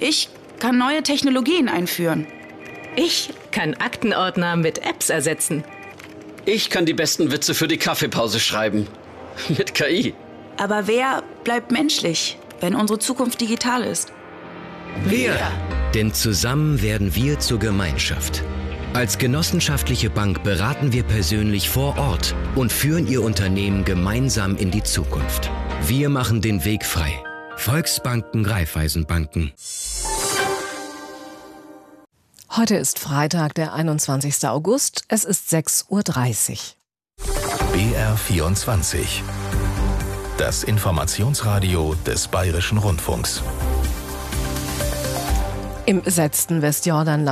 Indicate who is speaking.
Speaker 1: Ich kann neue Technologien einführen.
Speaker 2: Ich kann Aktenordner mit Apps ersetzen.
Speaker 3: Ich kann die besten Witze für die Kaffeepause schreiben. Mit KI.
Speaker 1: Aber wer bleibt menschlich, wenn unsere Zukunft digital ist?
Speaker 4: Wir! Denn zusammen werden wir zur Gemeinschaft. Als genossenschaftliche Bank beraten wir persönlich vor Ort und führen Ihr Unternehmen gemeinsam in die Zukunft. Wir machen den Weg frei. Volksbanken, Raiffeisenbanken.
Speaker 5: Heute ist Freitag, der 21. August. Es ist 6:30 Uhr.
Speaker 6: BR24. Das Informationsradio des Bayerischen Rundfunks.
Speaker 5: Im besetzten Westjordanland